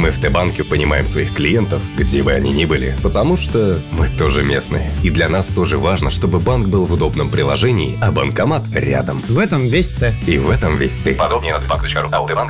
Мы в Т-банке понимаем своих клиентов, где бы они ни были, потому что мы тоже местные. И для нас тоже важно, чтобы банк был в удобном приложении, а банкомат рядом. В этом весь Т. И в этом весь ты. Подробнее на tbank.ru. АО «Т-банк»